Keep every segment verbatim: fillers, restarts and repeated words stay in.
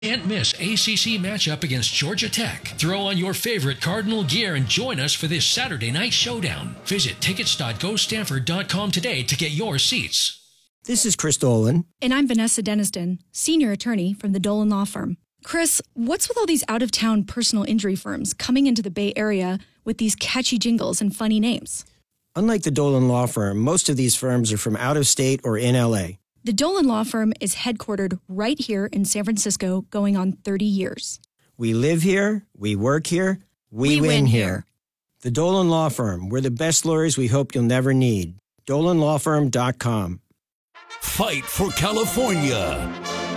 Can't miss A C C matchup against Georgia Tech. Throw on your favorite Cardinal gear and join us for this Saturday night showdown. Visit tickets dot go stanford dot com today to get your seats. This is Chris Dolan. And I'm Vanessa Deniston, senior attorney from the Dolan Law Firm. Chris, what's with all these out-of-town personal injury firms coming into the Bay Area with these catchy jingles and funny names? Unlike the Dolan Law Firm, most of these firms are from out of state or in L A. The Dolan Law Firm is headquartered right here in San Francisco, going on thirty years. We live here, we work here, we, We win, win here. here. The Dolan Law Firm, we're the best lawyers we hope you'll never need. dolan law firm dot com. Fight for California.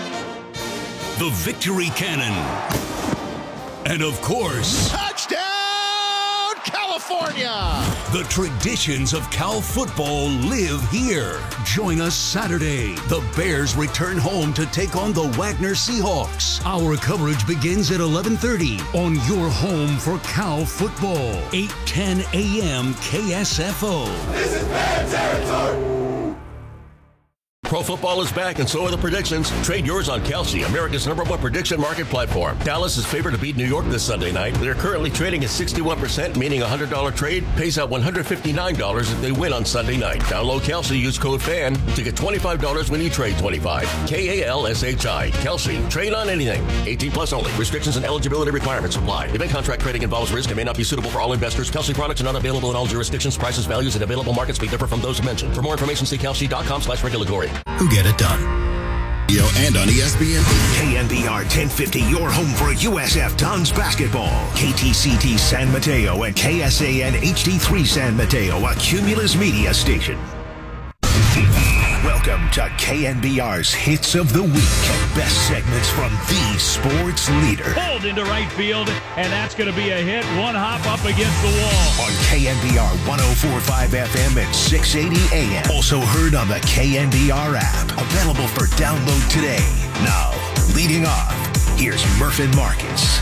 The Victory Cannon. And of course, touchdown, California! The traditions of Cal football live here. Join us Saturday. The Bears return home to take on the Wagner Seahawks. Our coverage begins at eleven thirty on your home for Cal football. eight ten a.m. K S F O. This is Bear territory! Pro football is back, and so are the predictions. Trade yours on Kelsey, America's number one prediction market platform. Dallas is favored to beat New York this Sunday night. They're currently trading at sixty-one percent, meaning a one hundred dollars trade pays out one hundred fifty-nine dollars if they win on Sunday night. Download Kelsey, use code FAN to get twenty-five dollars when you trade twenty-five dollars. K A L S H I. Kelsey. Trade on anything. eighteen plus only. Restrictions and eligibility requirements apply. Event contract trading involves risk and may not be suitable for all investors. Kelsey products are not available in all jurisdictions. Prices, values, and available markets may differ from those mentioned. For more information, see kelsey dot com slash regulatory. Who get it done? Yo, and on E S P N. K N B R ten fifty, your home for U S F Dons basketball. K T C T San Mateo and K S A N H D three San Mateo, a Cumulus media station. Welcome to K N B R's Hits of the Week. Best segments from the sports leader. Pulled into right field, and that's going to be a hit. One hop up against the wall. On K N B R one oh four point five F M and six eighty A M. Also heard on the K N B R app. Available for download today. Now, leading off, here's Murphin Marcus.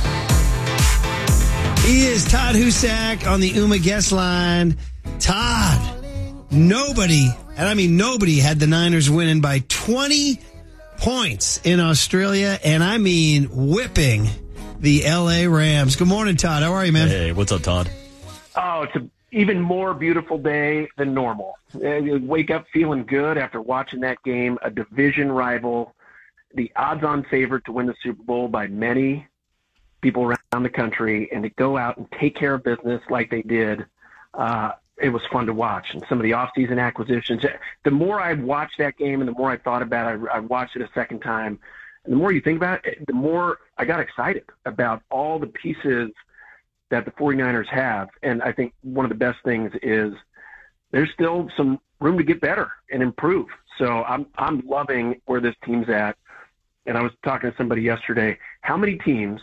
He is Todd Husak on the Uma guest line. Todd, nobody, and I mean nobody, had the Niners winning by twenty points in Australia, and I mean whipping the L A Rams. Good morning, Todd. How are you, man? Hey, what's up, Todd? Oh, it's an even more beautiful day than normal. You wake up feeling good after watching that game, a division rival, the odds-on favorite to win the Super Bowl by many people around the country, and to go out and take care of business like they did. Uh, it was fun to watch. And some of the off-season acquisitions, the more I watched that game and the more I thought about it, I, I watched it a second time. And the more you think about it, the more I got excited about all the pieces that the 49ers have. And I think one of the best things is there's still some room to get better and improve. So I'm, I'm loving where this team's at. And I was talking to somebody yesterday, how many teams,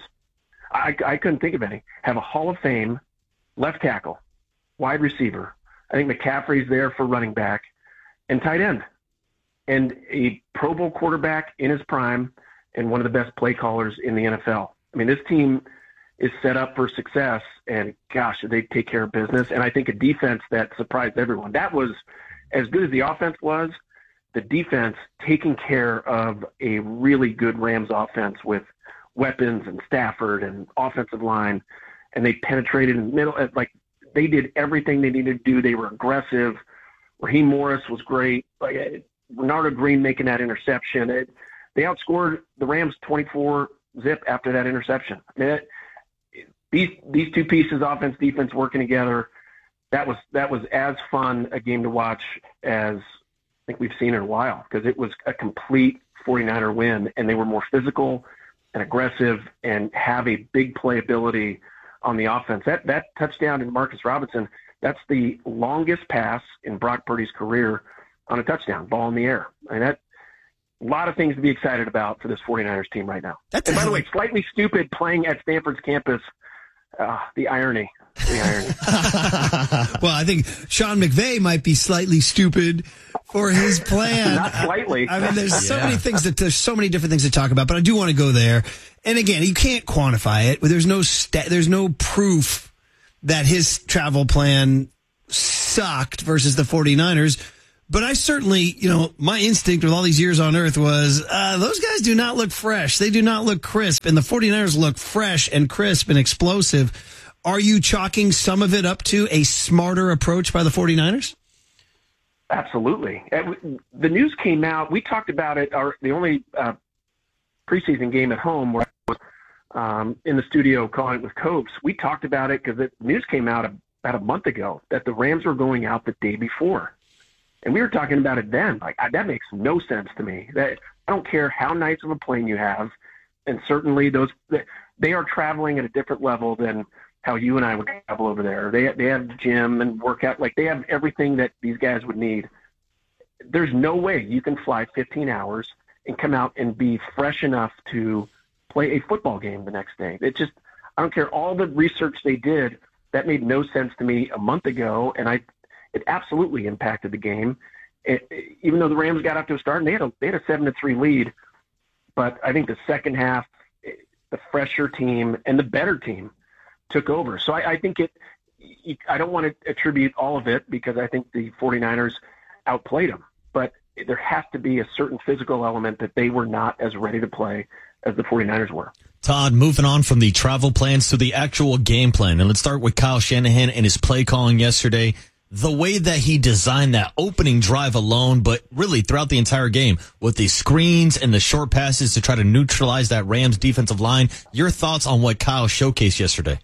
I, I couldn't think of any, have a Hall of Fame left tackle, wide receiver, I think McCaffrey's there for running back, and tight end, and a Pro Bowl quarterback in his prime, and one of the best play callers in the N F L. I mean, this team is set up for success, and gosh, they take care of business. And I think a defense that surprised everyone. That was, as good as the offense was, the defense taking care of a really good Rams offense with weapons and Stafford and offensive line, and they penetrated in the middle. Like, they did everything they needed to do. They were aggressive. Raheem Morris was great. Like, Bernardo Green making that interception. It, they outscored the Rams twenty-four zip after that interception. I mean, it, these these two pieces, offense, defense, working together, that was that was as fun a game to watch as I think we've seen in a while, because it was a complete 49er win, and they were more physical and aggressive and have a big playability on the offense. That that touchdown in Marcus Robinson, that's the longest pass in Brock Purdy's career on a touchdown, ball in the air. I mean, that a lot of things to be excited about for this 49ers team right now. That's and by the way, slightly stupid playing at Stanford's campus. Uh, the irony. The irony. Well, I think Sean McVay might be slightly stupid for his plan. Not slightly. I mean, there's so Yeah. many things that there's so many different things to talk about, but I do want to go there. And again, you can't quantify it. There's no sta- there's no proof that his travel plan sucked versus the 49ers. But I certainly, you know, my instinct with all these years on earth was uh, those guys do not look fresh. They do not look crisp. And the 49ers look fresh and crisp and explosive. Are you chalking some of it up to a smarter approach by the 49ers? Absolutely. The news came out. We talked about it. Our, the only uh, preseason game at home where I was um, in the studio calling it with Copes, we talked about it because the news came out about a month ago that the Rams were going out the day before. And we were talking about it then. Like, that makes no sense to me. That I don't care how nice of a plane you have, and certainly those they are traveling at a different level than how you and I would travel over there. They they have gym and workout, like they have everything that these guys would need. There's no way you can fly fifteen hours and come out and be fresh enough to play a football game the next day. It just I don't care all the research they did. That made no sense to me a month ago, and I. It absolutely impacted the game. It, even though the Rams got off to a start and they had a they had a seven to three lead, but I think the second half, the fresher team and the better team took over. So I, I think it. I don't want to attribute all of it because I think the 49ers outplayed them, but there has to be a certain physical element that they were not as ready to play as the 49ers were. Todd, moving on from the travel plans to the actual game plan, and let's start with Kyle Shanahan and his play calling yesterday. The way that he designed that opening drive alone, but really throughout the entire game with the screens and the short passes to try to neutralize that Rams defensive line. Your thoughts on what Kyle showcased yesterday?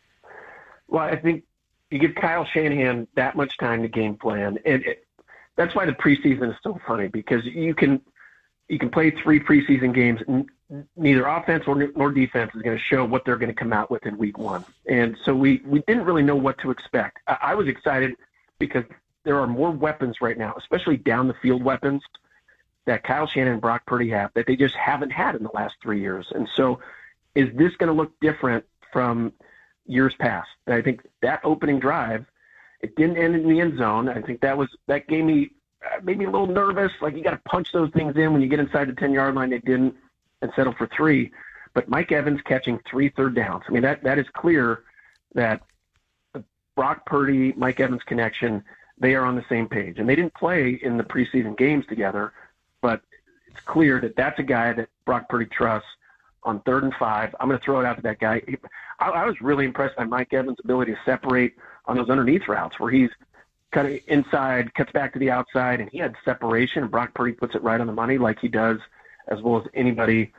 Well, I think you give Kyle Shanahan that much time to game plan. And it, that's why the preseason is so funny because you can, you can play three preseason games and neither offense or nor defense is going to show what they're going to come out with in week one. And so we, we didn't really know what to expect. I, I was excited because there are more weapons right now, especially down the field weapons that Kyle Shanahan and Brock Purdy have that they just haven't had in the last three years. And so is this going to look different from years past? And I think that opening drive, it didn't end in the end zone. I think that was, that gave me, uh, made me a little nervous. Like you got to punch those things in when you get inside the ten yard line. They didn't and settled for three, but Mike Evans catching three third downs. I mean, that, that is clear that Brock Purdy, Mike Evans connection, they are on the same page. And they didn't play in the preseason games together, but it's clear that that's a guy that Brock Purdy trusts on third and five. I'm going to throw it out to that guy. I, I was really impressed by Mike Evans' ability to separate on those underneath routes where he's kind of inside, cuts back to the outside, and he had separation, and Brock Purdy puts it right on the money like he does as well as anybody.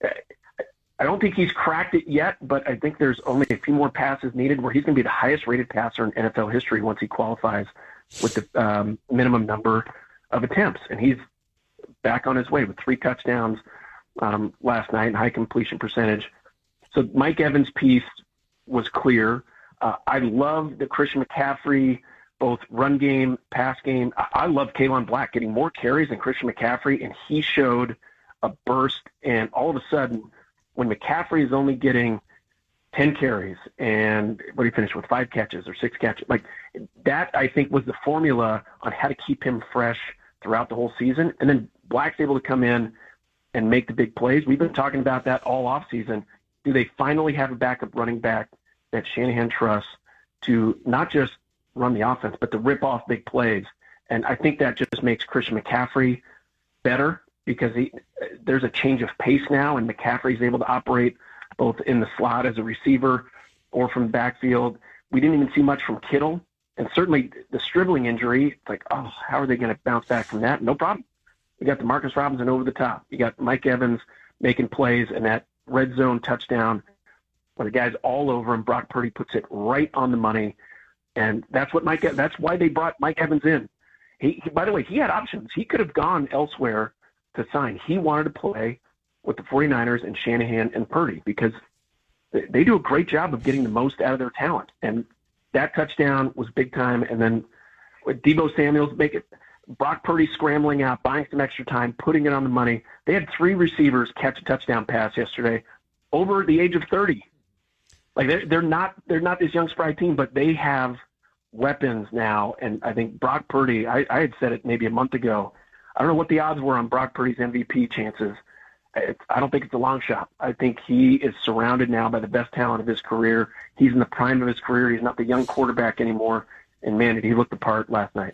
I don't think he's cracked it yet, but I think there's only a few more passes needed where he's going to be the highest rated passer in N F L history once he qualifies with the um, minimum number of attempts. And he's back on his way with three touchdowns um, last night and high completion percentage. So Mike Evans' piece was clear. Uh, I love the Christian McCaffrey, both run game, pass game. I, I love Kalen Black getting more carries than Christian McCaffrey, and he showed a burst. And all of a sudden, when McCaffrey is only getting ten carries and what he finished with five catches or six catches, like that, I think was the formula on how to keep him fresh throughout the whole season. And then Black's able to come in and make the big plays. We've been talking about that all off season. Do they finally have a backup running back that Shanahan trusts to not just run the offense, but to rip off big plays? And I think that just makes Christian McCaffrey better, because he, there's a change of pace now, and McCaffrey's able to operate both in the slot as a receiver or from the backfield. We didn't even see much from Kittle, and certainly the Stribling injury, it's like, oh, how are they going to bounce back from that? No problem. You got the Marcus Robinson over the top. You got Mike Evans making plays, and that red zone touchdown where the guy's all over him. Brock Purdy puts it right on the money, and that's what Mike. That's why they brought Mike Evans in. He, he by the way, he had options. He could have gone elsewhere to sign. He wanted to play with the 49ers and Shanahan and Purdy because they, they do a great job of getting the most out of their talent. And that touchdown was big time. And then with Deebo Samuels make it, Brock Purdy scrambling out, buying some extra time, putting it on the money. They had three receivers catch a touchdown pass yesterday over the age of thirty. Like they're, they're not, they're not this young spry team, but they have weapons now. And I think Brock Purdy, I, I had said it maybe a month ago, I don't know what the odds were on Brock Purdy's M V P chances. It's, I don't think it's a long shot. I think he is surrounded now by the best talent of his career. He's in the prime of his career. He's not the young quarterback anymore. And, man, did he look the part last night.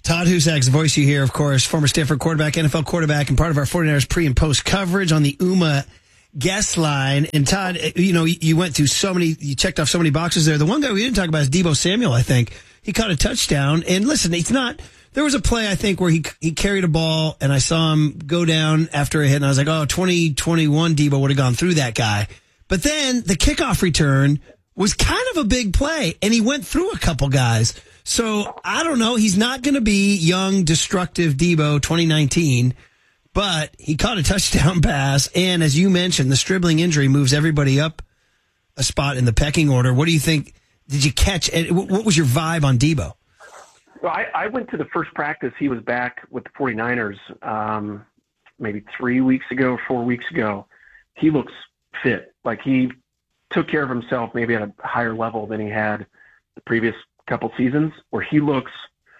Todd Husak's voice you hear, of course, former Stanford quarterback, N F L quarterback, and part of our 49ers pre- and post coverage on the U M A guest line. And Todd, you know, you went through so many, you checked off so many boxes there. The one guy we didn't talk about is Deebo Samuel, I think. He caught a touchdown. And listen, it's not, there was a play, I think, where he he carried a ball, and I saw him go down after a hit, and I was like, oh, twenty twenty-one Deebo would have gone through that guy. But then the kickoff return was kind of a big play, and he went through a couple guys. So, I don't know. He's not going to be young, destructive Deebo twenty nineteen, but he caught a touchdown pass. And as you mentioned, the Stribling injury moves everybody up a spot in the pecking order. What do you think? Did you catch? What was your vibe on Deebo? Well, I, I went to the first practice. He was back with the 49ers um, maybe three weeks ago, four weeks ago. He looks fit. Like he took care of himself maybe at a higher level than he had the previous couple seasons, where he looks,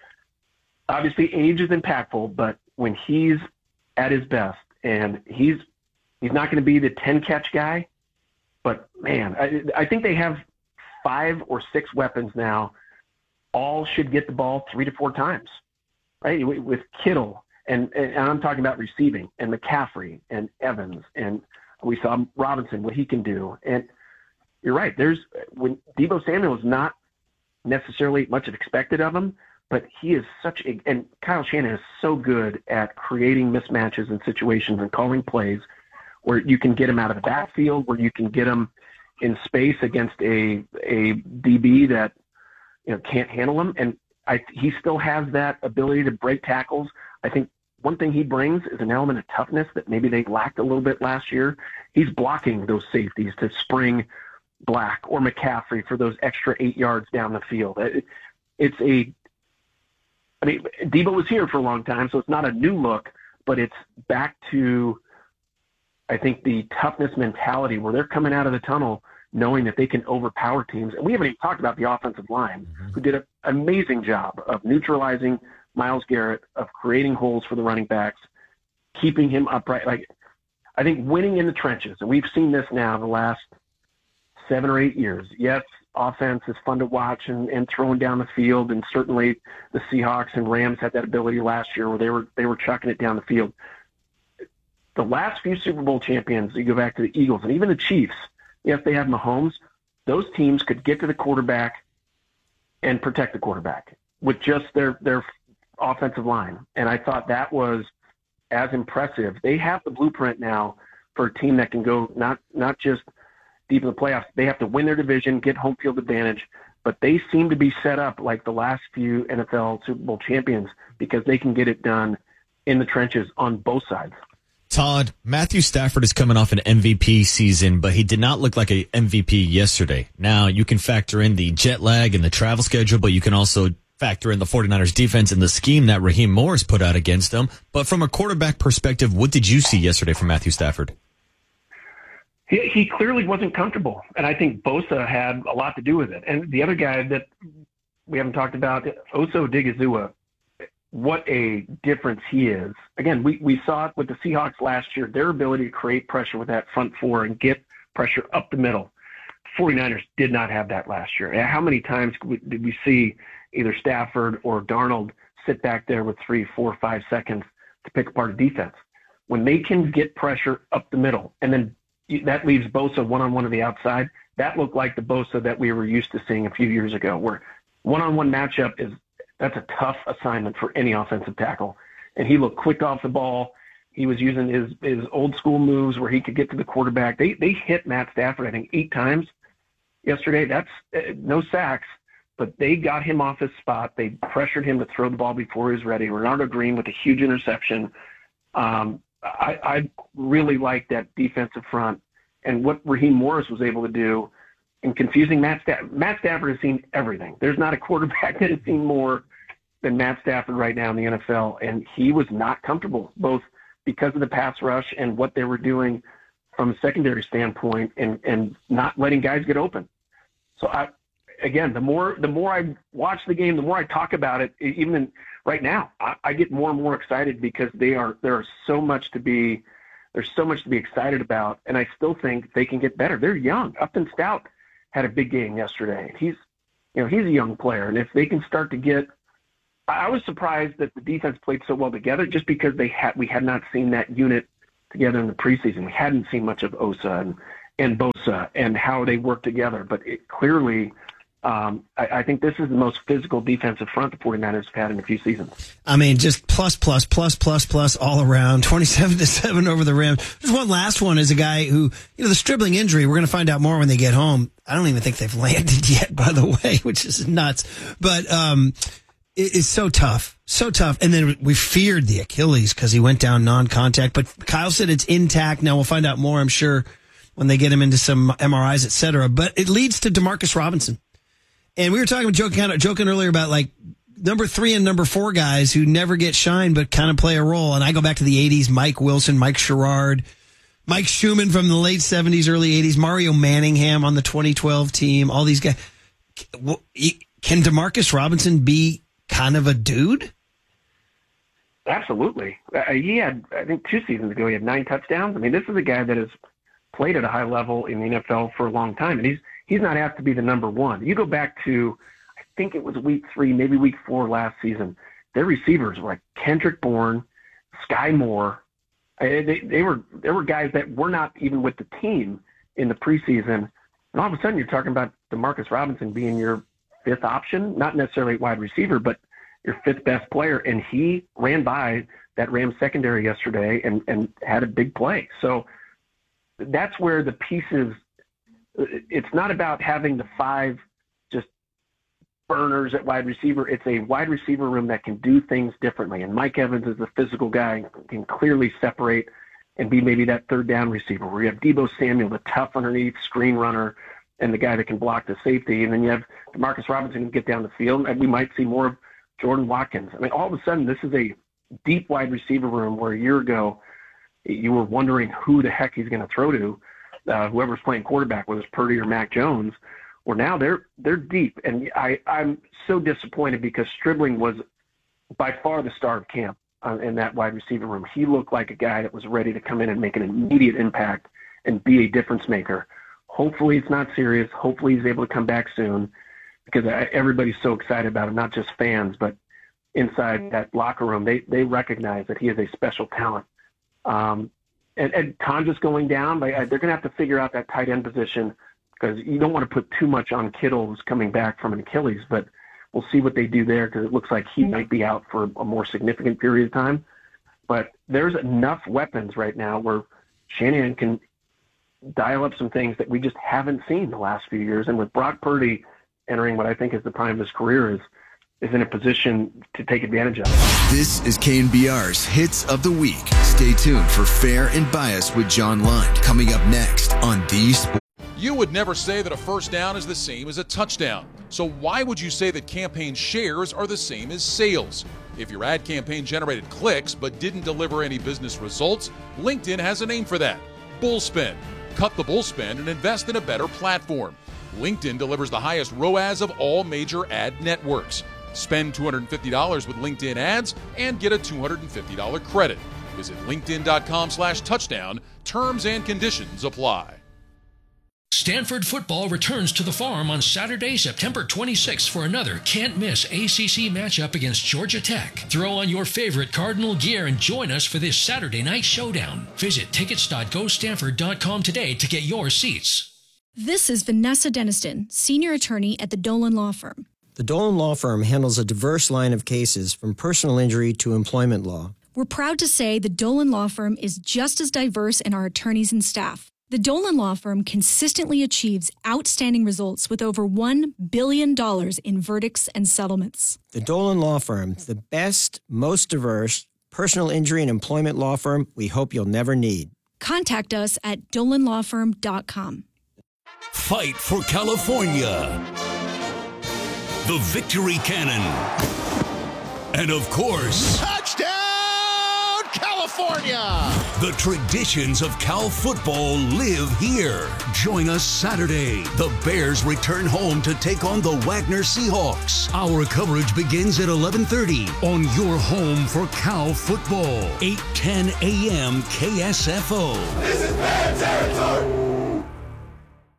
obviously age is impactful, but when he's at his best, and he's he's not going to be the ten catch guy, but man, I, I think they have five or six weapons now. All should get the ball three to four times, right? With Kittle, and, and I'm talking about receiving, and McCaffrey, and Evans, and we saw Robinson, what he can do. And you're right, there's when Deebo Samuel is not necessarily much of expected of him, but he is such a, and Kyle Shanahan is so good at creating mismatches and situations and calling plays where you can get him out of the backfield, where you can get him in space against a a D B that, you know, can't handle him. And I, he still has that ability to break tackles. I think one thing he brings is an element of toughness that maybe they lacked a little bit last year. He's blocking those safeties to spring Black or McCaffrey for those extra eight yards down the field. It, it's a, I mean, Deebo was here for a long time, so it's not a new look, but it's back to, I think, the toughness mentality where they're coming out of the tunnel knowing that they can overpower teams. And we haven't even talked about the offensive line, mm-hmm. who did an amazing job of neutralizing Myles Garrett, of creating holes for the running backs, keeping him upright. Like, I think winning in the trenches, and we've seen this now the last seven or eight years. Yes, offense is fun to watch and, and throwing down the field, and certainly the Seahawks and Rams had that ability last year where they were they were chucking it down the field. The last few Super Bowl champions, you go back to the Eagles and even the Chiefs, yes, they have Mahomes, those teams could get to the quarterback and protect the quarterback with just their, their offensive line. And I thought that was as impressive. They have the blueprint now for a team that can go not not just deep in the playoffs. They have to win their division, get home field advantage, but they seem to be set up like the last few N F L Super Bowl champions because they can get it done in the trenches on both sides. Todd, Matthew Stafford is coming off an M V P season, but he did not look like an M V P yesterday. Now, you can factor in the jet lag and the travel schedule, but you can also factor in the 49ers defense and the scheme that Raheem Morris put out against them. But from a quarterback perspective, what did you see yesterday from Matthew Stafford? He, he clearly wasn't comfortable, and I think Bosa had a lot to do with it. And the other guy that we haven't talked about, Oso Odighizuwa, what a difference he is. Again, we, we saw it with the Seahawks last year, their ability to create pressure with that front four and get pressure up the middle. 49ers did not have that last year. How many times did we see either Stafford or Darnold sit back there with three, four, five seconds to pick apart a defense? When they can get pressure up the middle, and then that leaves Bosa one-on-one on the outside, that looked like the Bosa that we were used to seeing a few years ago, where one-on-one matchup is that's a tough assignment for any offensive tackle. And he looked quick off the ball. He was using his, his old school moves where he could get to the quarterback. They they hit Matt Stafford, I think, eight times yesterday. That's uh, no sacks, but they got him off his spot. They pressured him to throw the ball before he was ready. Ronaldo Green with a huge interception. Um, I, I really like that defensive front and what Raheem Morris was able to do in confusing Matt Stafford. Matt Stafford has seen everything. There's not a quarterback that has seen more than Matt Stafford right now in the N F L, and he was not comfortable, both because of the pass rush and what they were doing from a secondary standpoint, and, and not letting guys get open. So, I, again, the more the more I watch the game, the more I talk about it, even in, right now, I, I get more and more excited because they are there are so much to be there's so much to be excited about, and I still think they can get better. They're young. Upton Stout had a big game yesterday. He's, you know, he's a young player, and if they can start to get I was surprised that the defense played so well together, just because they had we had not seen that unit together in the preseason. We hadn't seen much of Osa and, and Bosa and how they work together. But it clearly, um, I, I think this is the most physical defensive front the 49ers have had in a few seasons. I mean, just plus, plus, plus, plus, plus all around. twenty-seven to seven over the rim. There's one last one is a guy who, you know, the Stribling injury, we're going to find out more when they get home. I don't even think they've landed yet, by the way, which is nuts. But um, it, it's so tough, so tough. And then we feared the Achilles because he went down non-contact. But Kyle said it's intact. Now we'll find out more, I'm sure, when they get him into some M R Is, et cetera. But it leads to Demarcus Robinson. And we were talking, joking, kind of joking earlier about like number three and number four guys who never get shine but kind of play a role. And I go back to the eighties, Mike Wilson, Mike Sherrard, Mike Schumann from the late seventies, early eighties, Mario Manningham on the twenty twelve team, all these guys. Can Demarcus Robinson be kind of a dude? Absolutely. Uh, he had, I think two seasons ago, he had nine touchdowns. I mean, this is a guy that has played at a high level in the N F L for a long time, and he's he's not asked to be the number one. You go back to, I think it was week three, maybe week four last season, their receivers were like Kendrick Bourne, Sky Moore. They, they were there were guys that were not even with the team in the preseason, and all of a sudden you're talking about Demarcus Robinson being your fifth option, not necessarily wide receiver, but your fifth best player, and he ran by that Rams secondary yesterday and, and had a big play. So that's where the pieces, it's not about having the five just burners at wide receiver. It's a wide receiver room that can do things differently. And Mike Evans is the physical guy, can clearly separate and be maybe that third down receiver, where you have Deebo Samuel, the tough underneath screen runner, and the guy that can block the safety. And then you have Demarcus Robinson who can get down the field. And we might see more of Jordan Watkins. I mean, all of a sudden, this is a deep wide receiver room where a year ago you were wondering who the heck he's going to throw to, uh, whoever's playing quarterback, whether it's Purdy or Mac Jones. Well, now they're they're deep, and I, I'm so disappointed because Stribling was by far the star of camp uh, in that wide receiver room. He looked like a guy that was ready to come in and make an immediate impact and be a difference maker. Hopefully it's not serious. Hopefully he's able to come back soon, because I, everybody's so excited about him, not just fans, but inside that locker room. They they recognize that he is a special talent. Um, and, and Tonja's going down. But they're going to have to figure out that tight end position, because you don't want to put too much on Kittle, who's coming back from an Achilles. But we'll see what they do there, because it looks like he might be out for a more significant period of time. But there's enough weapons right now where Shanahan can dial up some things that we just haven't seen the last few years. And with Brock Purdy entering what I think is the prime of his career, is is in a position to take advantage of it. This is K N B R's Hits of the Week. Stay tuned for Fair and Bias with John Lund, coming up next on D Sports. You would never say that a first down is the same as a touchdown. So why would you say that campaign shares are the same as sales? If your ad campaign generated clicks but didn't deliver any business results, LinkedIn has a name for that: bullspend. Cut the bullspend and invest in a better platform. LinkedIn delivers the highest R O A S of all major ad networks. Spend two hundred fifty dollars with LinkedIn ads and get a two hundred fifty dollars credit. Visit linkedin.com slash touchdown. Terms and conditions apply. Stanford football returns to the Farm on Saturday, September twenty-sixth for another can't-miss A C C matchup against Georgia Tech. Throw on your favorite Cardinal gear and join us for this Saturday night showdown. Visit tickets dot go stanford dot com today to get your seats. This is Vanessa Deniston, senior attorney at the Dolan Law Firm. The Dolan Law Firm handles a diverse line of cases, from personal injury to employment law. We're proud to say the Dolan Law Firm is just as diverse in our attorneys and staff. The Dolan Law Firm consistently achieves outstanding results with over one billion dollars in verdicts and settlements. The Dolan Law Firm, the best, most diverse personal injury and employment law firm we hope you'll never need. Contact us at dolan law firm dot com. Fight for California. The Victory Cannon. And of course, touchdown, California! The traditions of Cal football live here. Join us Saturday. The Bears return home to take on the Wagner Seahawks. Our coverage begins at eleven thirty on your home for Cal football. eight ten a.m. K S F O. This is Bear territory.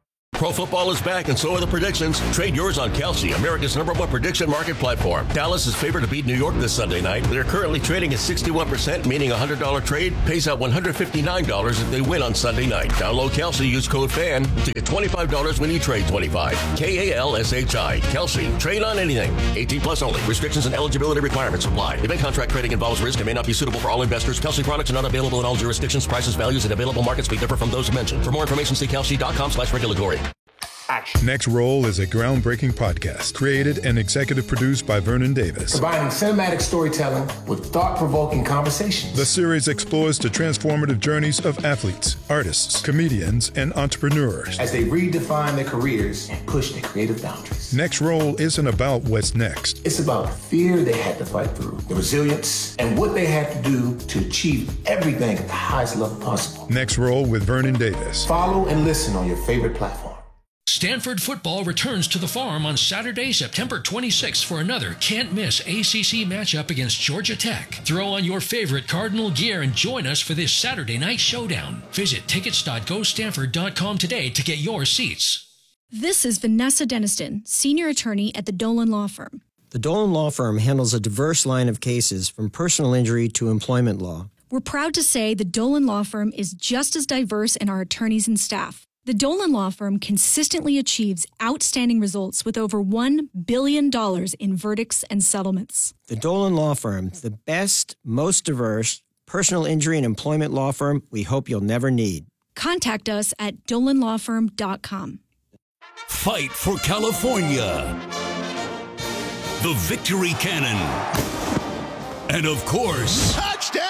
Pro football is back, and so are the predictions. Trade yours on Kalshi, America's number one prediction market platform. Dallas is favored to beat New York this Sunday night. They're currently trading at sixty-one percent, meaning a one hundred dollars trade pays out one hundred fifty-nine dollars if they win on Sunday night. Download Kalshi, use code FAN to get twenty-five dollars when you trade twenty-five. K A L S H I. Kalshi. Trade on anything. eighteen plus only. Restrictions and eligibility requirements apply. Event contract trading involves risk and may not be suitable for all investors. Kalshi products are not available in all jurisdictions. Prices, values, and available markets may differ from those mentioned. For more information, see kalshi.com slash regulatory. Action. Next Roll is a groundbreaking podcast created and executive produced by Vernon Davis. Combining cinematic storytelling with thought-provoking conversations. The series explores the transformative journeys of athletes, artists, comedians, and entrepreneurs as they redefine their careers and push their creative boundaries. Next Roll isn't about what's next. It's about the fear they had to fight through, the resilience, and what they had to do to achieve everything at the highest level possible. Next Roll with Vernon Davis. Follow and listen on your favorite platform. Stanford football returns to the Farm on Saturday, September twenty-sixth for another can't-miss A C C matchup against Georgia Tech. Throw on your favorite Cardinal gear and join us for this Saturday night showdown. Visit tickets dot go stanford dot com today to get your seats. This is Vanessa Deniston, senior attorney at the Dolan Law Firm. The Dolan Law Firm handles a diverse line of cases from personal injury to employment law. We're proud to say the Dolan Law Firm is just as diverse in our attorneys and staff. The Dolan Law Firm consistently achieves outstanding results with over one billion dollars in verdicts and settlements. The Dolan Law Firm, the best, most diverse personal injury and employment law firm we hope you'll never need. Contact us at dolan law firm dot com. Fight for California. The Victory Cannon. And of course... Touchdown,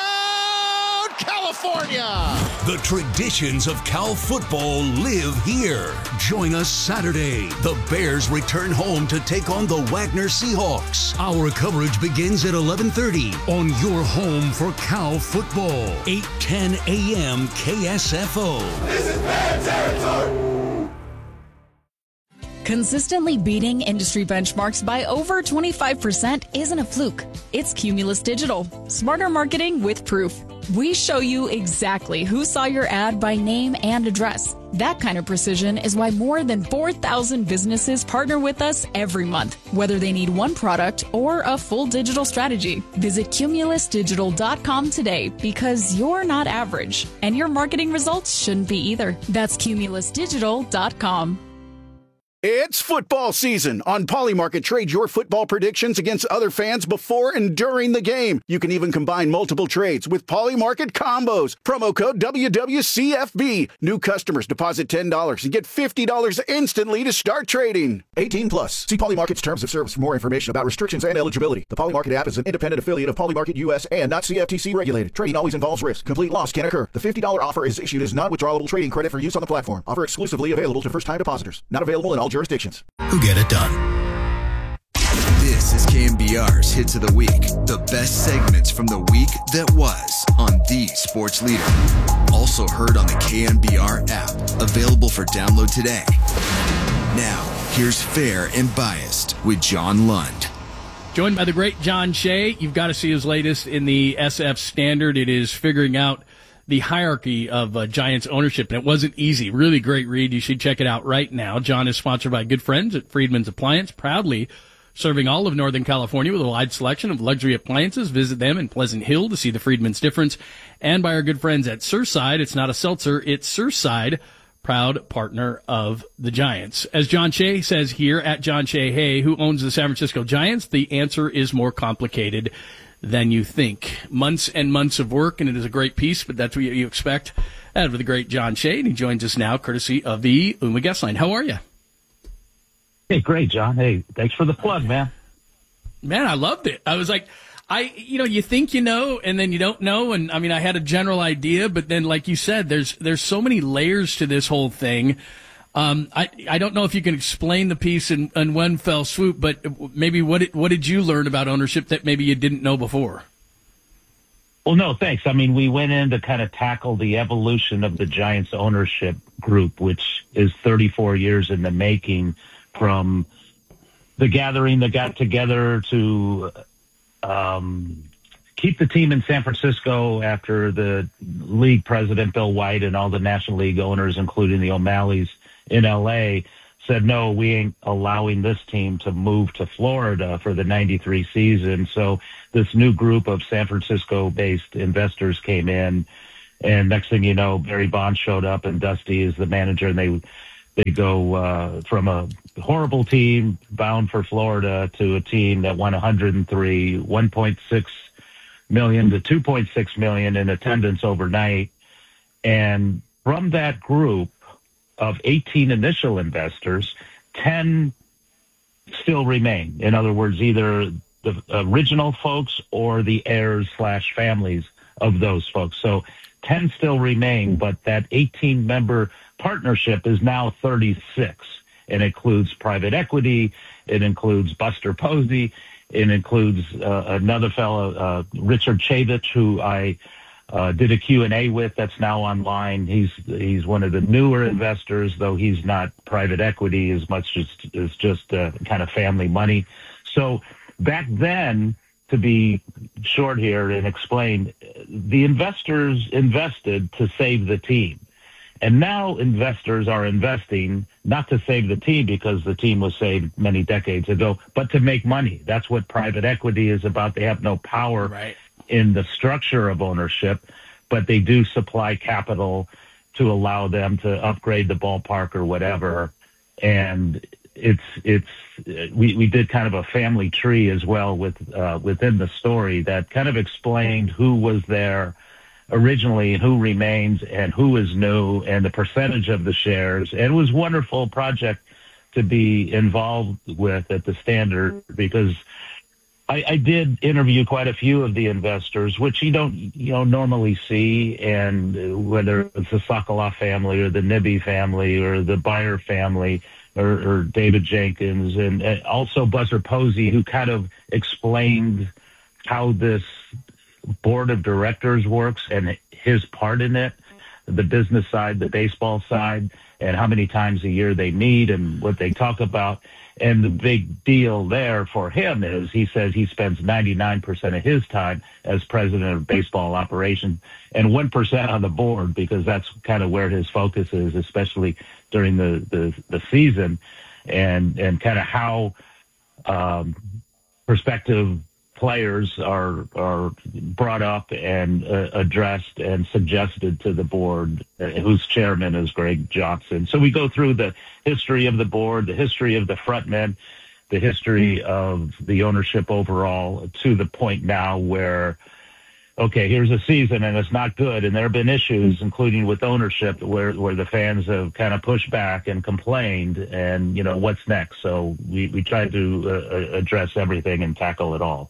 California! The traditions of Cal football live here. Join us Saturday. The Bears return home to take on the Wagner Seahawks. Our coverage begins at eleven thirty on your home for Cal football. eight ten a.m. K S F O. This is Bear territory! Consistently beating industry benchmarks by over twenty-five percent isn't a fluke. It's Cumulus Digital. Smarter marketing with proof. We show you exactly who saw your ad by name and address. That kind of precision is why more than four thousand businesses partner with us every month, whether they need one product or a full digital strategy. Visit cumulus digital dot com today because you're not average, and your marketing results shouldn't be either. That's cumulus digital dot com. It's football season. On Polymarket, trade your football predictions against other fans before and during the game. You can even combine multiple trades with Polymarket combos. Promo code W W C F B. New customers deposit ten dollars and get fifty dollars instantly to start trading. eighteen plus. See Polymarket's terms of service for more information about restrictions and eligibility. The Polymarket app is an independent affiliate of Polymarket U S and not C F T C regulated. Trading always involves risk. Complete loss can occur. The fifty dollars offer is issued as non-withdrawable trading credit for use on the platform. Offer exclusively available to first-time depositors. Not available in all jurisdictions. Who get it done? This is K M B R's Hits of the Week, the best segments from the week that was on the Sports Leader. Also heard on the K M B R app, available for download today. Now, here's Fair and Biased with John Lund. Joined by the great John Shea. You've got to see his latest in the S F Standard. It is figuring out the hierarchy of uh, Giants ownership, and it wasn't easy. Really great read. You should check it out right now. John is sponsored by good friends at Friedman's Appliance, proudly serving all of Northern California with a wide selection of luxury appliances. Visit them in Pleasant Hill to see the Friedman's difference. And by our good friends at Surfside. It's not a seltzer, it's Surfside, proud partner of the Giants. As John Shea says here at John Shea, hey, who owns the San Francisco Giants? The answer is more complicated than you think. Months and months of work, and it is a great piece, but that's what you expect out of the great John Shea, and he joins us now courtesy of the Uma Guest Line. How are you? Hey, great, John. Hey, thanks for the plug, man. Man, I loved it. I was like, I, you know, you think you know, and then you don't know, and I mean, I had a general idea, but then, like you said, there's there's so many layers to this whole thing. Um, I I don't know if you can explain the piece in, in one fell swoop, but maybe what did, what did you learn about ownership that maybe you didn't know before? Well, no, thanks. I mean, we went in to kind of tackle the evolution of the Giants ownership group, which is thirty-four years in the making, from the gathering that got together to um, keep the team in San Francisco after the league president, Bill White, and all the National League owners, including the O'Malleys, in L A said, no, we ain't allowing this team to move to Florida for the ninety-three season. So this new group of San Francisco-based investors came in, and next thing you know, Barry Bonds showed up, and Dusty is the manager, and they they go uh, from a horrible team bound for Florida to a team that won one hundred three, one point six million to two point six million in attendance overnight. And from that group of eighteen initial investors, ten still remain. In other words, either the original folks or the heirs slash families of those folks. So ten still remain, but that eighteen member partnership is now thirty-six. It includes private equity. It includes Buster Posey. It includes uh, another fellow, uh, Richard Chavich, who I uh, did a Q and A with that's now online. He's he's one of the newer investors, though he's not private equity as much as, as just uh, kind of family money. So back then, to be short here and explain, the investors invested to save the team. And now investors are investing not to save the team because the team was saved many decades ago, but to make money. That's what private equity is about. They have no power right. in the structure of ownership, but they do supply capital to allow them to upgrade the ballpark or whatever. And it's it's we, we did kind of a family tree as well with uh, within the story that kind of explained who was there originally, who remains, and who is new, and the percentage of the shares. And it was a wonderful project to be involved with at the Standard, because I, I did interview quite a few of the investors, which you don't you know normally see, and whether it's the Sokoloff family or the Nibby family or the Bayer family or, or David Jenkins, and, and also Buster Posey, who kind of explained how this board of directors works and his part in it, the business side, the baseball side, and how many times a year they meet and what they talk about. And the big deal there for him is he says he spends ninety-nine percent of his time as president of baseball operations and one percent on the board, because that's kind of where his focus is, especially during the, the, the season, and, and kind of how um, prospective players are are brought up and uh, addressed and suggested to the board, uh, whose chairman is Greg Johnson. So we go through the history of the board, the history of the frontmen, the history of the ownership overall, to the point now where, okay, here's a season and it's not good, and there have been issues, including with ownership, where where the fans have kind of pushed back and complained, and you know what's next. So we we tried to uh, address everything and tackle it all.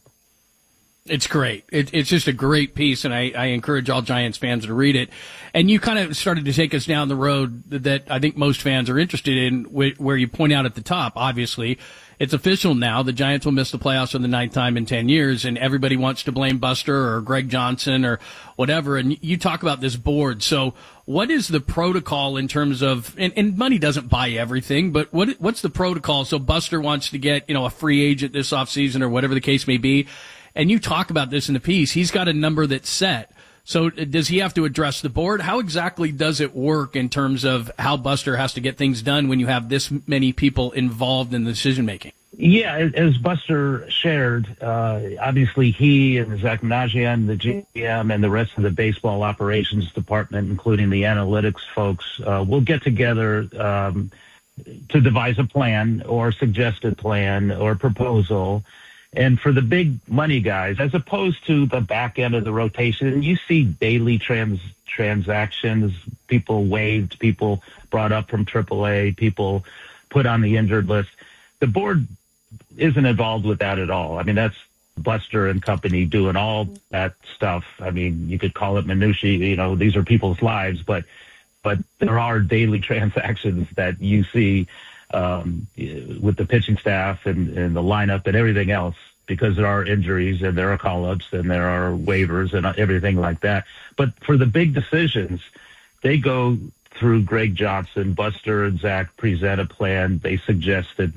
It's great. It, it's just a great piece, and I, I encourage all Giants fans to read it. And you kind of started to take us down the road that I think most fans are interested in, where you point out at the top, obviously, it's official now. The Giants will miss the playoffs for the ninth time in ten years, and everybody wants to blame Buster or Greg Johnson or whatever. And you talk about this board. So what is the protocol in terms of, and, and money doesn't buy everything, but what what's the protocol? So Buster wants to get, you know, a free agent this offseason or whatever the case may be. And you talk about this in the piece. He's got a number that's set. So does he have to address the board? How exactly does it work in terms of how Buster has to get things done when you have this many people involved in the decision making? Yeah, as Buster shared, uh, obviously he and Zach Najian, the G M, and the rest of the baseball operations department, including the analytics folks, uh, will get together um, to devise a plan or suggested plan or proposal. And for the big money guys, as opposed to the back end of the rotation, you see daily trans transactions, people waived, people brought up from triple A, people put on the injured list. The board isn't involved with that at all. I mean, that's Buster and company doing all that stuff. I mean, you could call it minutiae, you know, these are people's lives, but but there are daily transactions that you see Um, with the pitching staff and, and the lineup and everything else, because there are injuries and there are call-ups and there are waivers and everything like that. But for the big decisions, they go through Greg Johnson. Buster and Zach present a plan they suggested,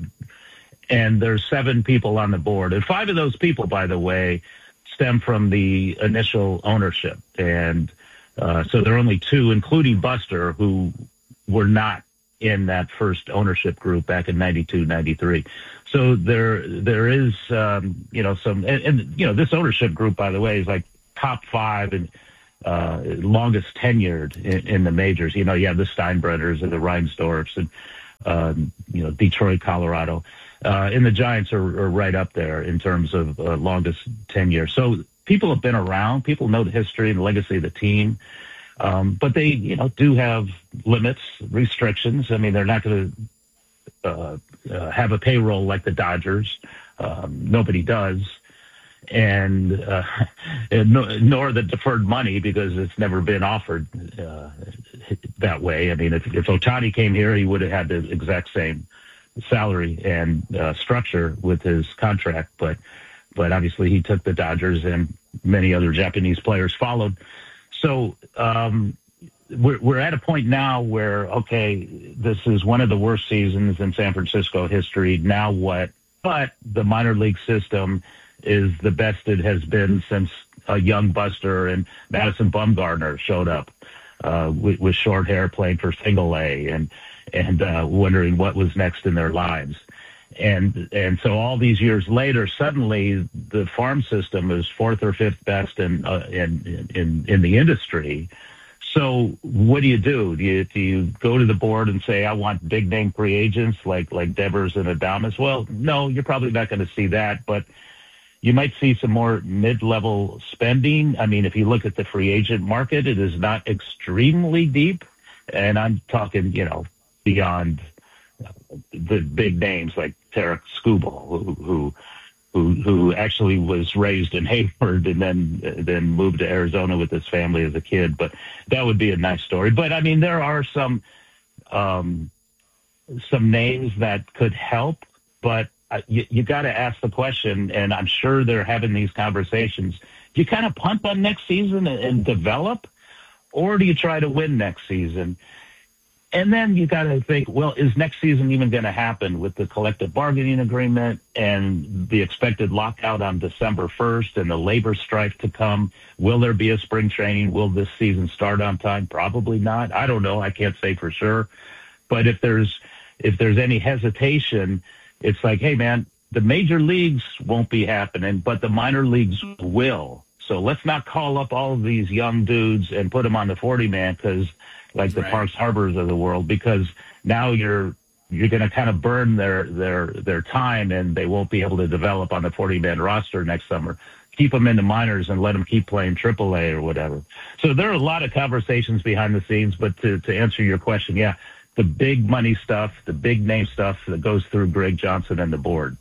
and there's seven people on the board. And five of those people, by the way, stem from the initial ownership. And uh, so there are only two, including Buster, who were not in that first ownership group back in ninety-two, ninety-three. So there, there is, um, you know, some, and, and, you know, this ownership group, by the way, is like top five and uh, longest tenured in, in the majors. You know, you have the Steinbrenners and the Reinsdorfs and, um, you know, Detroit, Colorado. Uh, and the Giants are, are right up there in terms of uh, longest tenure. So people have been around. People know the history and the legacy of the team. Um, but they, you know, do have limits, restrictions. I mean, they're not going to uh, uh, have a payroll like the Dodgers. Um, nobody does. And, uh, and no, nor the deferred money, because it's never been offered uh, that way. I mean, if, if Ohtani came here, he would have had the exact same salary and uh, structure with his contract. But, but obviously he took the Dodgers, and many other Japanese players followed. So um, we're, we're at a point now where, okay, this is one of the worst seasons in San Francisco history. Now what? But the minor league system is the best it has been since a young Buster and Madison Bumgarner showed up uh, with, with short hair playing for single A and, and uh, wondering what was next in their lives. And and so all these years later, suddenly the farm system is fourth or fifth best in uh, in, in in the industry. So what do you do? Do you do you go to the board and say, I want big name free agents like like Devers and Adames? Well, no, you're probably not going to see that, but you might see some more mid-level spending. I mean, if you look at the free agent market, it is not extremely deep, and I'm talking, you know, beyond the big names like Tarek Skubal, who, who who who actually was raised in Hayward and then then moved to Arizona with his family as a kid. But that would be a nice story. But I mean, there are some um, some names that could help, but uh, you, you got to ask the question, and I'm sure they're having these conversations. Do you kind of punt on next season and, and develop, or do you try to win next season? And then you got to think, well, is next season even going to happen with the collective bargaining agreement and the expected lockout on December first and the labor strike to come? Will there be a spring training? Will this season start on time? Probably not. I don't know. I can't say for sure. But if there's if there's any hesitation, it's like, hey, man, the major leagues won't be happening, but the minor leagues will. So let's not call up all of these young dudes and put them on the forty man because like the right. Parks Harbors of the world, because now you're you're going to kind of burn their their their time, and they won't be able to develop on the forty man roster next summer. Keep them in the minors and let them keep playing triple A or whatever. So there are a lot of conversations behind the scenes, but to, to answer your question, yeah, the big money stuff, the big name stuff that goes through Greg Johnson and the board.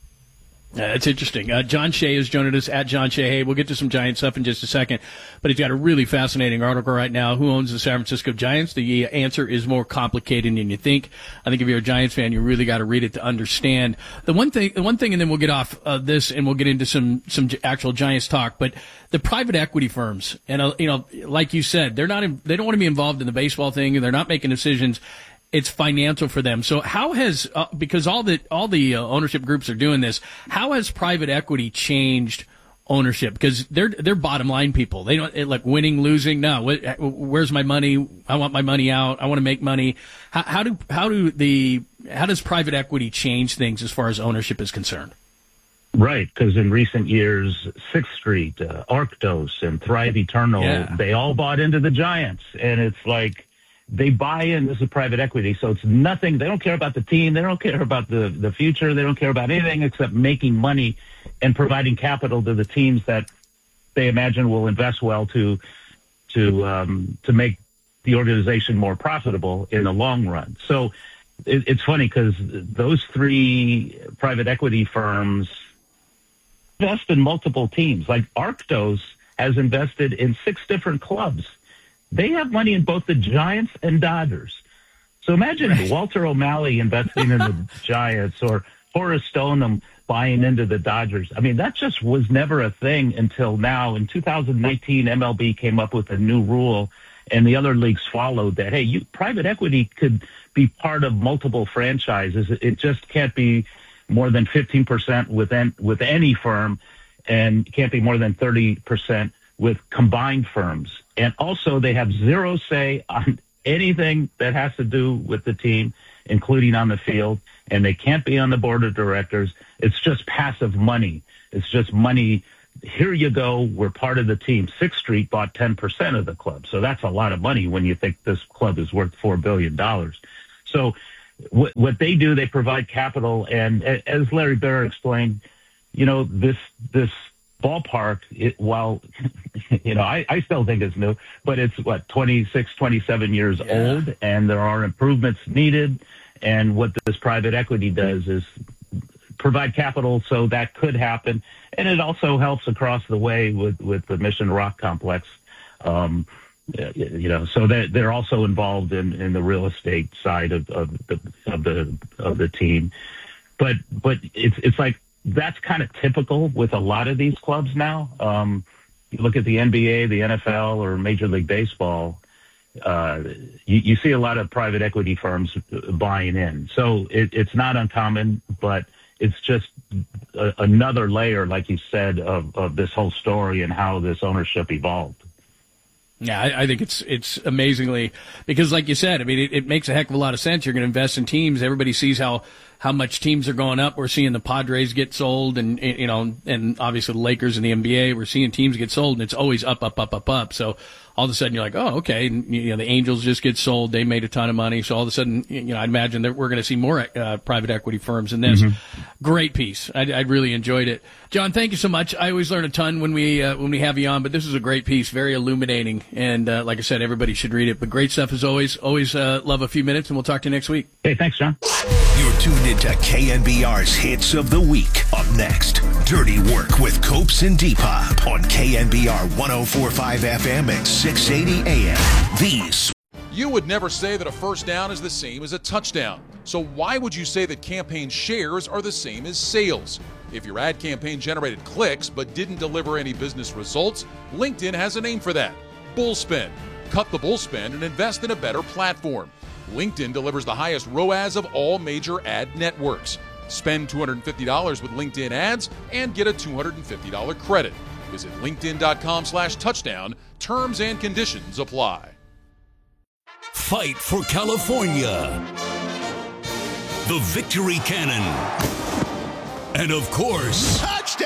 Uh, that's interesting. Uh, John Shea is joining us at John Shea. Hey, we'll get to some Giant stuff in just a second, but he's got a really fascinating article right now. Who owns the San Francisco Giants? The answer is more complicated than you think. I think if you're a Giants fan, you really got to read it to understand. The one thing, the one thing, and then we'll get off uh, this and we'll get into some some actual Giants talk. But the private equity firms, and uh, you know, like you said, they're not, in, they don't want to be involved in the baseball thing, and they're not making decisions. It's financial for them. So how has, uh, because all the, all the uh, ownership groups are doing this, how has private equity changed ownership? Because they're, they're bottom line people. They don't, like winning, losing. No, what, where's my money? I want my money out. I want to make money. How, how do, how do the, how does private equity change things as far as ownership is concerned? Right. Because in recent years, Sixth Street, uh, Arctos and Thrive Eternal, yeah. they all bought into the Giants. And it's like, they buy in. This is private equity, so it's nothing. They don't care about the team. They don't care about the, the future. They don't care about anything except making money and providing capital to the teams that they imagine will invest well to to um, to make the organization more profitable in the long run. So it, it's funny because those three private equity firms invest in multiple teams. Like Arctos has invested in six different clubs. They have money in both the Giants and Dodgers. So imagine right. Walter O'Malley investing in the Giants or Horace Stoneham buying into the Dodgers. I mean, that just was never a thing until now. In two thousand nineteen, M L B came up with a new rule, and the other leagues followed that. Hey, you, private equity could be part of multiple franchises. It just can't be more than fifteen percent with, en- with any firm, and can't be more than thirty percent with combined firms. And also they have zero say on anything that has to do with the team, including on the field, and they can't be on the board of directors. It's just passive money. It's just money. Here you go. We're part of the team. Sixth Street bought ten percent of the club. So that's a lot of money when you think this club is worth four billion dollars. So what, what they do, they provide capital. And as Larry Bear explained, you know, this, this ballpark, it, while, you know, I, I still think it's new, but it's what, twenty-six, twenty-seven years yeah. old, and there are improvements needed. And what this private equity does is provide capital so that could happen. And it also helps across the way with, with the Mission Rock complex. Um, you know, so that they're also involved in, in the real estate side of, of the, of the, of the team. But, but it's, it's like, that's kind of typical with a lot of these clubs now. Um, you look at the N B A, the N F L, or Major League Baseball, uh, you, you see a lot of private equity firms buying in. So it, it's not uncommon, but it's just a, another layer, like you said, of, of this whole story and how this ownership evolved. Yeah, I, I think it's it's amazingly, because like you said, I mean, it, it makes a heck of a lot of sense. You're going to invest in teams. Everybody sees how, how much teams are going up. We're seeing the Padres get sold, and, you know, and obviously the Lakers and the N B A. We're seeing teams get sold, and it's always up, up, up, up, up. So all of a sudden you're like, oh, okay. And, you know, the Angels just get sold. They made a ton of money. So all of a sudden, you know, I'd imagine that we're going to see more uh, private equity firms in this. Mm-hmm. Great piece. I, I really enjoyed it. John, thank you so much. I always learn a ton when we uh, when we have you on, but this is a great piece, very illuminating. And uh, like I said, everybody should read it. But great stuff as always. Always uh, love a few minutes, and we'll talk to you next week. Hey, thanks, John. You're tuned into K N B R's Hits of the Week. Up next, Dirty Work with Copes and Depop on K N B R one oh four point five F M at six eighty A M. These. You would never say that a first down is the same as a touchdown. So why would you say that campaign shares are the same as sales? If your ad campaign generated clicks but didn't deliver any business results, LinkedIn has a name for that: Bullspend. Cut the bullspend and invest in a better platform. LinkedIn delivers the highest R O A S of all major ad networks. Spend two hundred fifty dollars with LinkedIn ads and get a two hundred fifty dollars credit. Visit linkedin.com slash touchdown. Terms and conditions apply. Fight for California. The Victory Cannon. And of course, touchdown,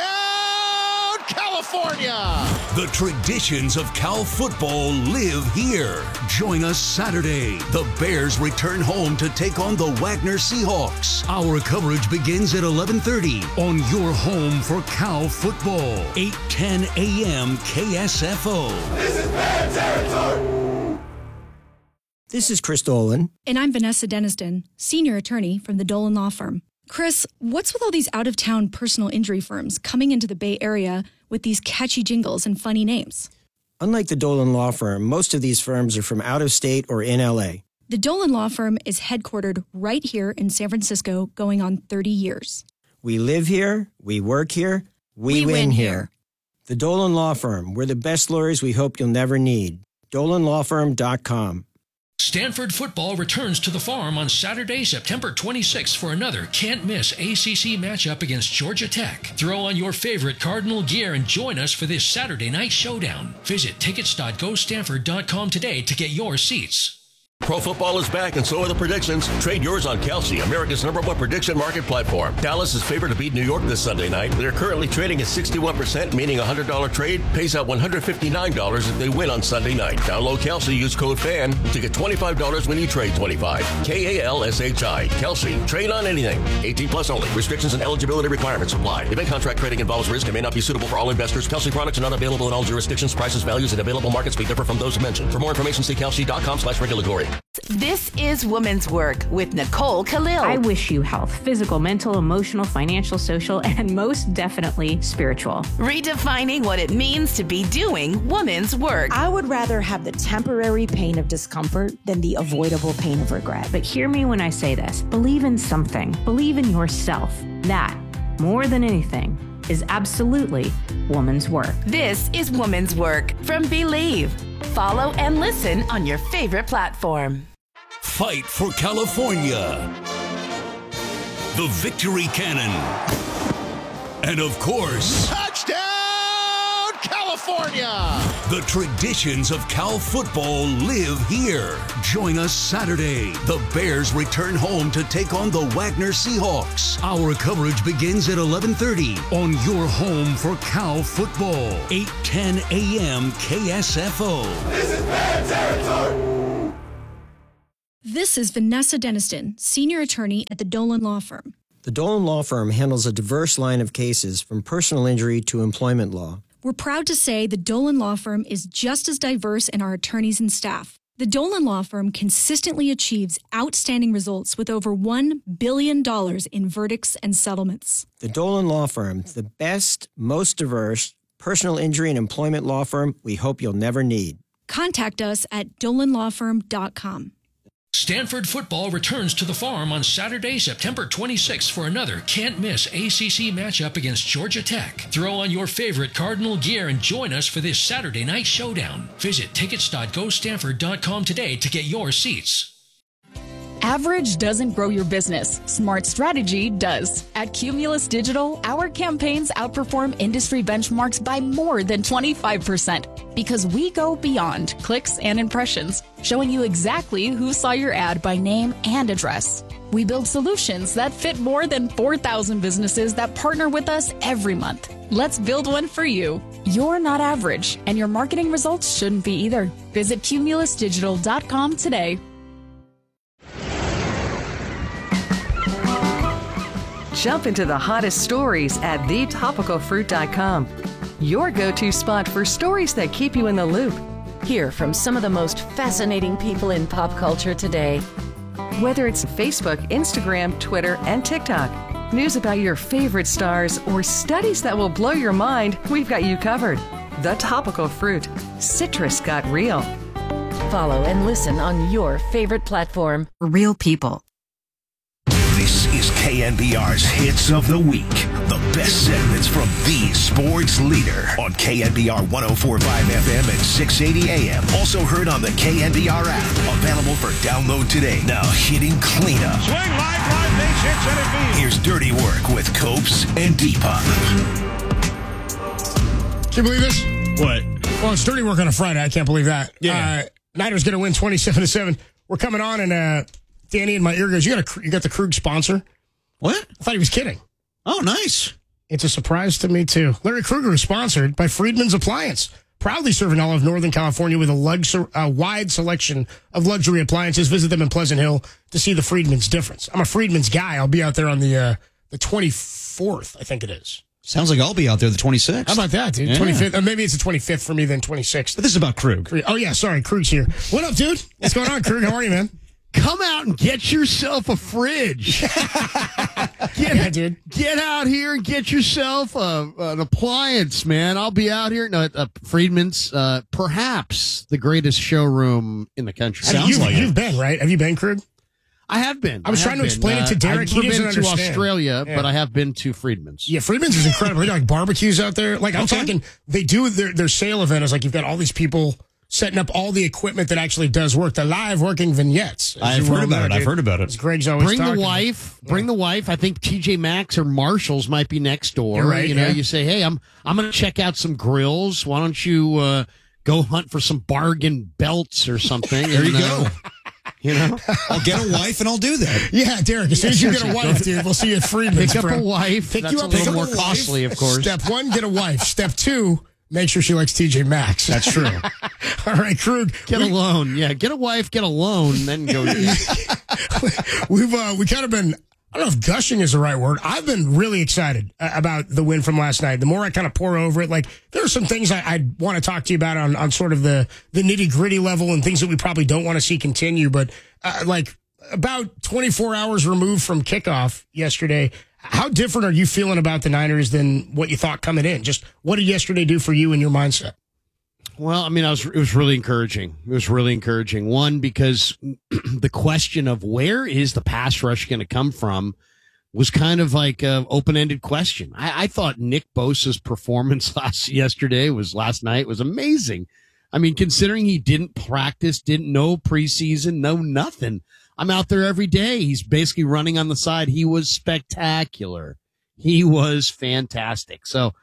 California! The traditions of Cal football live here. Join us Saturday. The Bears return home to take on the Wagner Seahawks. Our coverage begins at eleven thirty on your home for Cal football. eight ten A M K S F O. This is Bear territory. This is Chris Dolan. And I'm Vanessa Deniston, senior attorney from the Dolan Law Firm. Chris, what's with all these out-of-town personal injury firms coming into the Bay Area with these catchy jingles and funny names? Unlike the Dolan Law Firm, most of these firms are from out of state or in L A. The Dolan Law Firm is headquartered right here in San Francisco, going on thirty years. We live here, we work here, we, we win, win here. here. The Dolan Law Firm, we're the best lawyers we hope you'll never need. dolan law firm dot com. Stanford football returns to the Farm on Saturday, September twenty-sixth for another can't-miss A C C matchup against Georgia Tech. Throw on your favorite Cardinal gear and join us for this Saturday night showdown. Visit tickets dot go stanford dot com today to get your seats. Pro football is back, and so are the predictions. Trade yours on Kalshi, America's number one prediction market platform. Dallas is favored to beat New York this Sunday night. They're currently trading at sixty-one percent, meaning a one hundred dollars trade pays out one hundred fifty-nine dollars if they win on Sunday night. Download Kalshi, use code FAN to get twenty-five dollars when you trade twenty-five dollars. K A L S H I. Kalshi. Trade on anything. eighteen plus only. Restrictions and eligibility requirements apply. Event contract trading involves risk and may not be suitable for all investors. Kalshi products are not available in all jurisdictions. Prices, values, and available markets may differ from those mentioned. For more information, see kalshi dot com slash regulatory. This is Women's Work with Nicole Khalil. I wish you health, physical, mental, emotional, financial, social, and most definitely spiritual. Redefining what it means to be doing women's work. I would rather have the temporary pain of discomfort than the avoidable pain of regret. But hear me when I say this. Believe in something. Believe in yourself. That, more than anything, is absolutely woman's work. This is Woman's Work from Believe. Follow and listen on your favorite platform. Fight for California. The Victory Cannon. And of course, touchdown, California! California. The traditions of Cal football live here. Join us Saturday. The Bears return home to take on the Wagner Seahawks. Our coverage begins at eleven thirty on your home for Cal football. eight ten a.m. K S F O. This is Bear territory. This is Vanessa Deniston, senior attorney at the Dolan Law Firm. The Dolan Law Firm handles a diverse line of cases from personal injury to employment law. We're proud to say the Dolan Law Firm is just as diverse in our attorneys and staff. The Dolan Law Firm consistently achieves outstanding results with over one billion dollars in verdicts and settlements. The Dolan Law Firm, the best, most diverse personal injury and employment law firm we hope you'll never need. Contact us at dolan law firm dot com. Stanford football returns to the Farm on Saturday, September twenty-sixth for another can't-miss A C C matchup against Georgia Tech. Throw on your favorite Cardinal gear and join us for this Saturday night showdown. Visit tickets dot go stanford dot com today to get your seats. Average doesn't grow your business. Smart strategy does. At Cumulus Digital, our campaigns outperform industry benchmarks by more than twenty-five percent because we go beyond clicks and impressions, showing you exactly who saw your ad by name and address. We build solutions that fit more than four thousand businesses that partner with us every month. Let's build one for you. You're not average, and your marketing results shouldn't be either. Visit cumulus digital dot com today. Jump into the hottest stories at the topical fruit dot com. Your go-to spot for stories that keep you in the loop. Hear from some of the most fascinating people in pop culture today. Whether it's Facebook, Instagram, Twitter, and TikTok, news about your favorite stars, or studies that will blow your mind, we've got you covered. The Topical Fruit. Citrus got real. Follow and listen on your favorite platform. Real people. This is K N B R's Hits of the Week. The best segments from the sports leader on K N B R one oh four point five F M and six eighty A M. Also heard on the K N B R app. Available for download today. Now hitting cleanup. Swing, line drive, base hit, center field. Here's Dirty Work with Copes and Deepa. Can you believe this? What? Well, it's Dirty Work on a Friday. I can't believe that. Yeah. Uh, Niners going to win twenty-seven to seven. We're coming on, and uh, Danny in my ear goes, you got, a, you got the Krug sponsor? What? I thought he was kidding. Oh, nice. It's a surprise to me, too. Larry Krueger is sponsored by Friedman's Appliance, proudly serving all of Northern California with a lux- uh, wide selection of luxury appliances. Visit them in Pleasant Hill to see the Friedman's difference. I'm a Friedman's guy. I'll be out there on the uh, the twenty-fourth, I think it is. Sounds like I'll be out there the twenty-sixth. How about that, dude? Yeah. twenty-fifth. Or maybe it's the twenty-fifth for me, then twenty-sixth. But this is about Krug. Oh, yeah, sorry. Krug's here. What up, dude? What's going on, Krug? How are you, man? Come out and get yourself a fridge. get, yeah, dude. Get out here and get yourself a, an appliance, man. I'll be out here. No, uh, Friedman's, uh, perhaps the greatest showroom in the country. Sounds you've, like you've it. been, right? Have you been, Krug? I have been. I was I trying to been. explain uh, it to Derek. I've He never doesn't been to understand. Australia, yeah. but I have been to Friedman's. Yeah, Friedman's is incredible. They got like barbecues out there. Like I'm okay. talking, they do their their sale event is like you've got all these people setting up all the equipment that actually does work. The live working vignettes. I've heard about it. I've heard about it. Greg's always bring talking. the wife. Bring yeah. the wife. I think T J Maxx or Marshalls might be next door. You're right. You know, yeah. you say, hey, I'm I'm going to check out some grills. Why don't you uh, go hunt for some bargain belts or something? There and, you go. Uh, You know, I'll get a wife and I'll do that. Yeah, Derek. As soon as you get a wife, dude, we'll see you at Friedman's. Pick up friend. a wife. Pick That's you a up little more wife. costly, of course. Step one, get a wife. Step two, make sure she likes T J Maxx. That's true. All right, Krug. Get we, a loan. Yeah, get a wife, get a loan, then go. We've uh, we kind of been. I don't know if gushing is the right word. I've been really excited uh, about the win from last night. The more I kind of pour over it, like there are some things I, I want to talk to you about on, on sort of the, the nitty gritty level and things that we probably don't want to see continue. But uh, like about twenty-four hours removed from kickoff yesterday, how different are you feeling about the Niners than what you thought coming in? Just what did yesterday do for you and your mindset? Well, I mean, I was, it was really encouraging. It was really encouraging. One, because the question of where is the pass rush going to come from was kind of like an open-ended question. I, I thought Nick Bosa's performance last yesterday was last night was amazing. I mean, considering he didn't practice, didn't know preseason, know nothing. I'm out there every day. He's basically running on the side. He was spectacular. He was fantastic. So,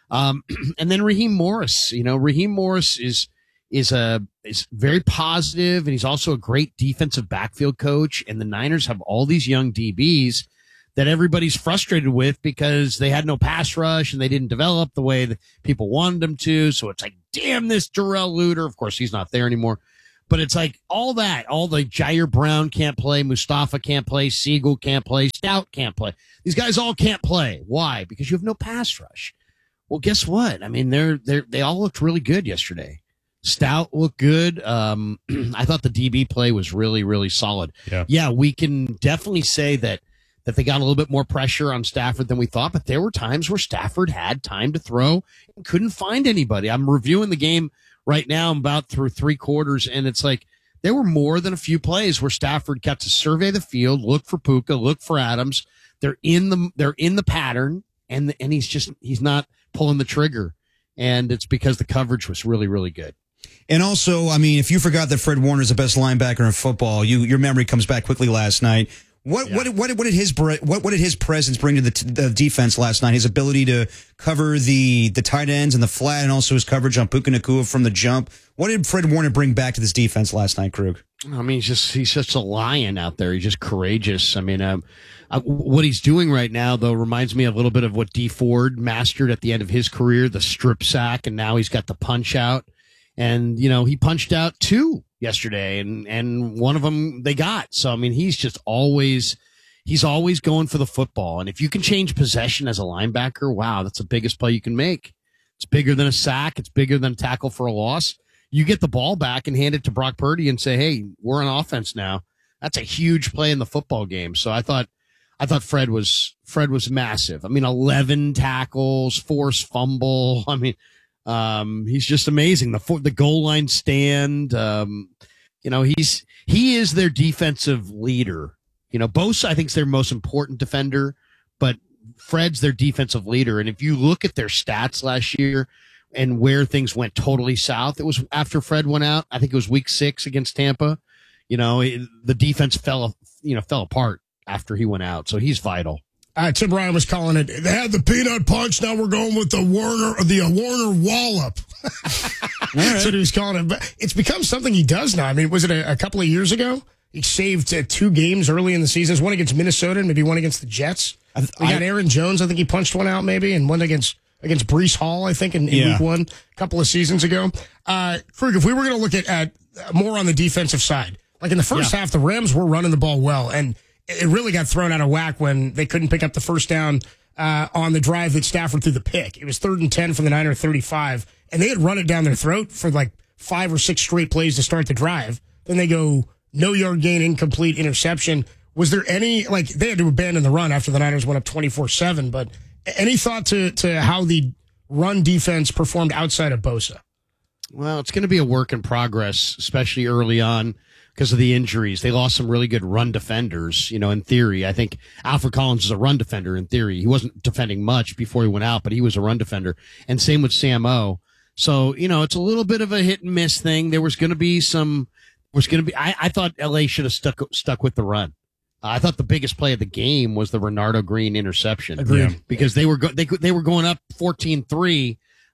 Um, and then Raheem Morris, you know, Raheem Morris is, is a, is very positive, and he's also a great defensive backfield coach. And the Niners have all these young D Bs that everybody's frustrated with because they had no pass rush and they didn't develop the way that people wanted them to. So it's like, damn this Darrell Luter. Of course, he's not there anymore. But it's like all that, all the Jair Brown can't play, Mustafa can't play, Siegel can't play, Stout can't play. These guys all can't play. Why? Because you have no pass rush. Well, guess what? I mean, they're, they're, they all looked really good yesterday. Stout looked good. Um, I thought the D B play was really, really solid. Yeah. Yeah, we can definitely say that, that they got a little bit more pressure on Stafford than we thought, but there were times where Stafford had time to throw and couldn't find anybody. I'm reviewing the game right now. I'm about through three quarters, and it's like there were more than a few plays where Stafford got to survey the field, look for Puka, look for Adams. They're in the they're in the pattern, and and he's just he's not pulling the trigger, and it's because the coverage was really, really good. And also, I mean, if you forgot that Fred Warner is the best linebacker in football, you your memory comes back quickly last night. What, yeah. what what what did his what what did his presence bring to the, the defense last night? His ability to cover the the tight ends and the flat, and also his coverage on Puka Nacua from the jump. What did Fred Warner bring back to this defense last night, Krug? I mean, he's just he's such a lion out there. He's just courageous. I mean, um, uh, what he's doing right now, though, reminds me a little bit of what Dee Ford mastered at the end of his career, the strip sack, and now he's got the punch out. And you know, he punched out two yesterday, and, and one of them they got. So, I mean, he's just always, he's always going for the football. And if you can change possession as a linebacker, wow, that's the biggest play you can make. It's bigger than a sack. It's bigger than a tackle for a loss. You get the ball back and hand it to Brock Purdy and say, hey, we're on offense now. That's a huge play in the football game. So I thought, I thought Fred was, Fred was massive. I mean, eleven tackles, forced fumble. I mean, Um, he's just amazing. The the goal line stand, um, you know, he's, he is their defensive leader. You know, Bosa, I think, is their most important defender, but Fred's their defensive leader. And if you look at their stats last year and where things went totally south, it was after Fred went out. I think it was week six against Tampa. You know, it, the defense fell, you know, fell apart after he went out. So he's vital. Uh, Tim Ryan was calling it. They had the peanut punch. Now we're going with the Warner, the uh, Warner wallop. That's what he was calling it. But it's become something he does now. I mean, was it a, a couple of years ago? He saved uh, two games early in the season. One against Minnesota and maybe one against the Jets. I, we got I, Aaron Jones. I think he punched one out maybe, and one against against Breece Hall. I think in, in yeah. week one a couple of seasons ago. Uh, Krug, if we were going to look at, at more on the defensive side, like in the first yeah. half, the Rams were running the ball well, and it really got thrown out of whack when they couldn't pick up the first down uh, on the drive that Stafford threw the pick. It was third and ten from the Niner thirty-five, and they had run it down their throat for like five or six straight plays to start the drive. Then they go no yard gain, incomplete, interception. Was there any, like, they had to abandon the run after the Niners went up twenty-four seven, but any thought to, to how the run defense performed outside of Bosa? Well, it's going to be a work in progress, especially early on, because of the injuries. They lost some really good run defenders, you know, in theory. I think Alfred Collins is a run defender in theory. He wasn't defending much before he went out, but he was a run defender. And same with Sam O. So, you know, it's a little bit of a hit and miss thing. There was going to be some, was going to be, I, I thought L A should have stuck, stuck with the run. Uh, I thought the biggest play of the game was the Renardo Green interception. Agreed. Yeah. Because they were, go, they, they were going up fourteen three.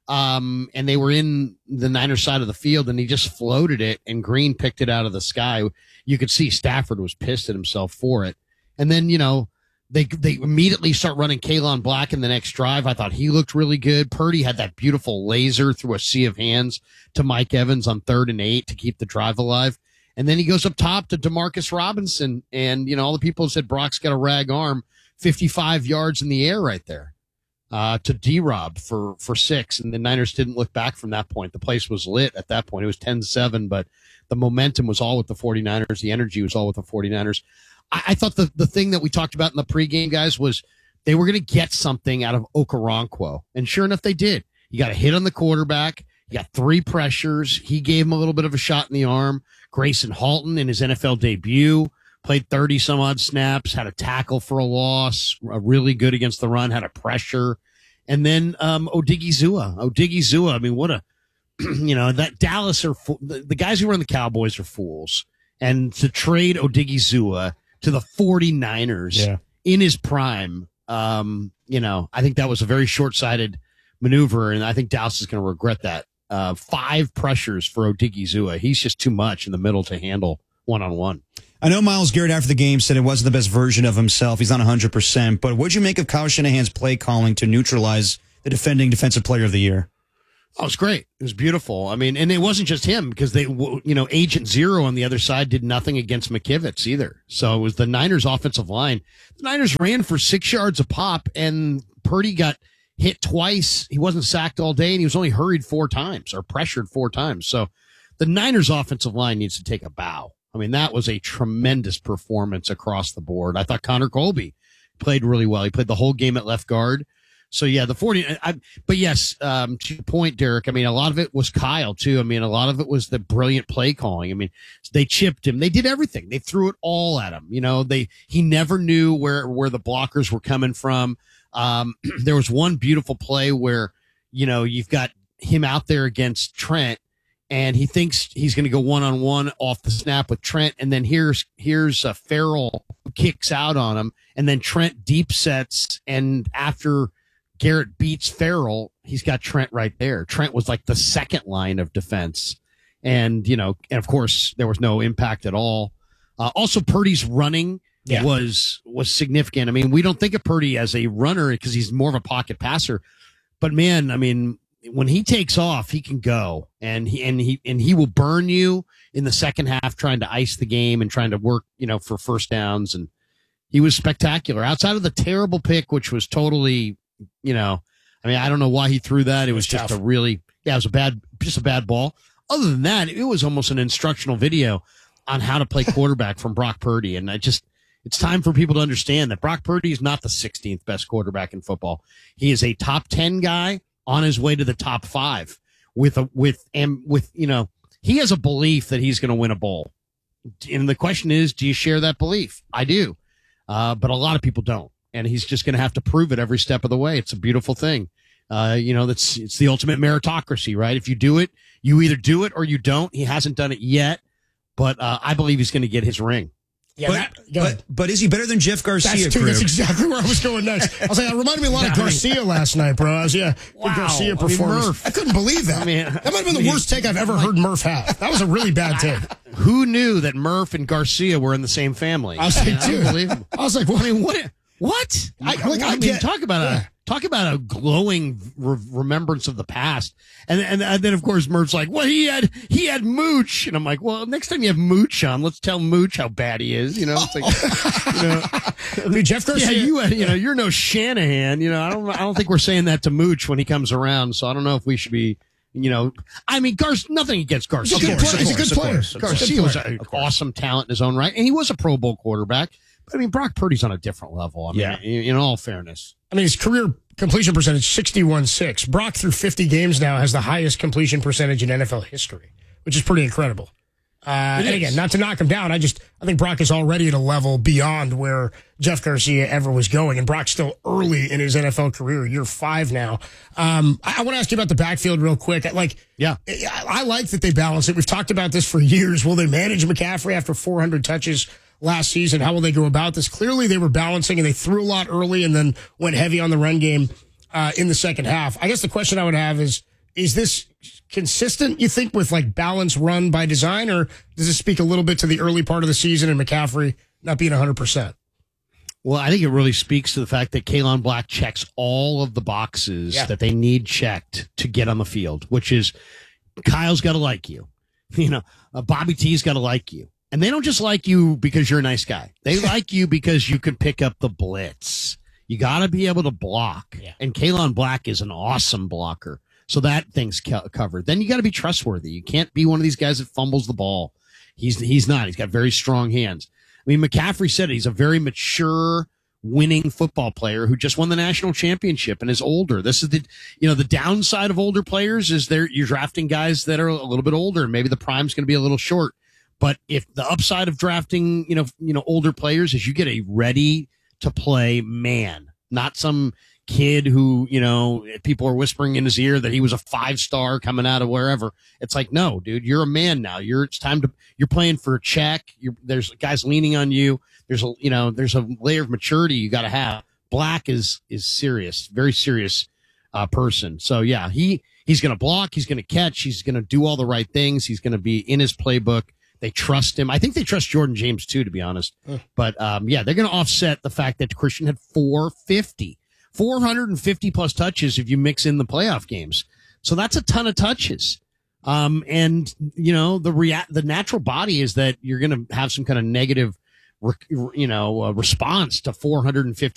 Um, and they were in the Niners side of the field, and he just floated it, and Green picked it out of the sky. You could see Stafford was pissed at himself for it. And then, you know, they they immediately start running Kalon Black in the next drive. I thought he looked really good. Purdy had that beautiful laser through a sea of hands to Mike Evans on third and eight to keep the drive alive. And then he goes up top to Demarcus Robinson, and, you know, all the people said Brock's got a rag arm, fifty-five yards in the air right there. Uh, to D-Rob for, for six, and the Niners didn't look back from that point. The place was lit at that point. It was ten seven, but the momentum was all with the 49ers. The energy was all with the 49ers. I, I thought the, the thing that we talked about in the pregame, guys, was they were going to get something out of Okoronkwo, and sure enough, they did. You got a hit on the quarterback. You got three pressures. He gave him a little bit of a shot in the arm. Grayson Halton in his N F L debut played thirty some odd snaps, had a tackle for a loss, a really good against the run, had a pressure. And then, um, Odigizua, Odigizua. I mean, what a, you know, that Dallas are, the, the guys who run the Cowboys are fools. And to trade Odigizua to the 49ers yeah. in his prime, um, you know, I think that was a very short-sighted maneuver, and I think Dallas is going to regret that. Uh, five pressures for Odigizua. He's just too much in the middle to handle one-on-one. I know Myles Garrett after the game said it wasn't the best version of himself. He's not one hundred percent. But what'd you make of Kyle Shanahan's play calling to neutralize the defending Defensive Player of the Year? Oh, it was great. It was beautiful. I mean, and it wasn't just him because they, you know, Agent Zero on the other side did nothing against McKivitz either. So it was the Niners offensive line. The Niners ran for six yards a pop, and Purdy got hit twice. He wasn't sacked all day, and he was only hurried four times or pressured four times. So the Niners offensive line needs to take a bow. I mean, that was a tremendous performance across the board. I thought Connor Colby played really well. He played the whole game at left guard. So, yeah, the forty, I, but yes, um, to your point, Derek, I mean, a lot of it was Kyle, too. I mean, a lot of it was the brilliant play calling. I mean, they chipped him. They did everything. They threw it all at him. You know, they, he never knew where, where the blockers were coming from. Um, there was one beautiful play where, you know, you've got him out there against Trent, and he thinks he's going to go one-on-one off the snap with Trent, and then here's, here's uh, Farrell who kicks out on him, and then Trent deep sets, and after Garrett beats Farrell, he's got Trent right there. Trent was like the second line of defense. And, you know, and of course, there was no impact at all. Uh, also, Purdy's running yeah. was was significant. I mean, we don't think of Purdy as a runner because he's more of a pocket passer. But, man, I mean, when he takes off, he can go. And he, and he, and he will burn you in the second half trying to ice the game and trying to work, you know, for first downs. And he was spectacular. Outside of the terrible pick, which was totally... You know, I mean, I don't know why he threw that. It was, it was just a really, yeah, it was a bad, just a bad ball. Other than that, it was almost an instructional video on how to play quarterback from Brock Purdy. And I just, it's time for people to understand that Brock Purdy is not the sixteenth best quarterback in football. He is a top ten guy on his way to the top five with a, with, and with, you know, he has a belief that he's going to win a bowl. And the question is, do you share that belief? I do. Uh, but a lot of people don't. And he's just going to have to prove it every step of the way. It's a beautiful thing. Uh, you know, that's, it's the ultimate meritocracy, right? If you do it, you either do it or you don't. He hasn't done it yet, but, uh, I believe he's going to get his ring. Yeah, but, that, but, but is he better than Jeff Garcia? That's, dude, that's exactly where I was going next. I was like, it reminded me a lot of Garcia last night, bro. I was, yeah, wow. Garcia performance. I, mean, I couldn't believe that. I mean, that might have been the I mean, worst take I've ever heard Murph have. That was a really bad take. Who knew that Murph and Garcia were in the same family? I was like, dude, unbelievable. I was like, well, I mean, what? What? I, like, I, I mean, get, talk about yeah. a talk about a glowing re- remembrance of the past, and, and and then of course Murph's like, well, he had he had Mooch, and I'm like, well, next time you have Mooch on, let's tell Mooch how bad he is. You know, it's like, you know, dude, Jeff Garcia, yeah, you you know, you're no Shanahan. You know, I don't I don't think we're saying that to Mooch when he comes around. So I don't know if we should be. You know, I mean, Gar- nothing against Garcia. He's a good player. He's a good player. Garcia was an awesome talent in his own right, and he was a Pro Bowl quarterback. But, I mean, Brock Purdy's on a different level. I mean, yeah. in, in all fairness. I mean, his career completion percentage, sixty-one six. Brock, through fifty games now, has the highest completion percentage in N F L history, which is pretty incredible. Uh, and again, not to knock him down, I just I think Brock is already at a level beyond where Jeff Garcia ever was going, and Brock's still early in his N F L career, year five now. Um, I, I want to ask you about the backfield real quick. Like, yeah, I, I like that they balance it. We've talked about this for years. Will they manage McCaffrey after four hundred touches last season? How will they go about this? Clearly, they were balancing, and they threw a lot early, and then went heavy on the run game uh, in the second half. I guess the question I would have is: Is this consistent, you think, with like balance run by design, or does this speak a little bit to the early part of the season and McCaffrey not being one hundred percent? Well, I think it really speaks to the fact that Kalen Black checks all of the boxes yeah. that they need checked to get on the field, which is Kyle's got to like you. You know, uh, Bobby T's got to like you. And they don't just like you because you're a nice guy. They like you because you can pick up the blitz. You got to be able to block. Yeah. And Kalen Black is an awesome blocker. So that thing's co- covered. Then you got to be trustworthy. You can't be one of these guys that fumbles the ball. He's he's not. He's got very strong hands. I mean, McCaffrey said it. He's a very mature, winning football player who just won the national championship and is older. This is the, you know, the downside of older players is they're, you're drafting guys that are a little bit older, and maybe the prime's going to be a little short. But if the upside of drafting, you know, you know, older players is you get a ready to play man, not some kid who, you know, people are whispering in his ear that he was a five star coming out of wherever. It's like, no, dude, you're a man now. You're, it's time to, you're playing for a check. You're, there's guys leaning on you. There's a, you know, there's a layer of maturity you got to have. Black is, is serious, very serious, uh, person. So yeah, he, he's going to block. He's going to catch. He's going to do all the right things. He's going to be in his playbook. They trust him. I think they trust Jordan James too, to be honest. Uh. But, um, yeah, they're going to offset the fact that Christian had four fifty, four hundred fifty plus touches if you mix in the playoff games. So that's a ton of touches. Um, and you know, the rea- the natural body is that you're going to have some kind of negative, re- you know, uh, response to four hundred fifty